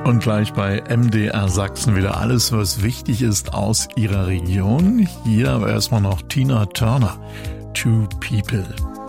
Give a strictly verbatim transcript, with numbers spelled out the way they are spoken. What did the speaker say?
Und gleich bei M D R Sachsen wieder alles, was wichtig ist aus Ihrer Region. Hier aber erstmal noch Tina Turner, Two People.